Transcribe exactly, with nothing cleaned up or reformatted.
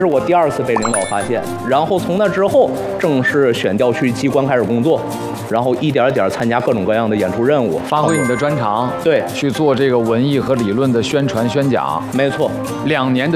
是我第二次被领导发现，然后从那之后正式选调去机关开始工作，然后一点点参加各种各样的演出任务， 发挥你的专长， 对， 去做这个文艺和理论的宣传宣讲。 没错， 两年的。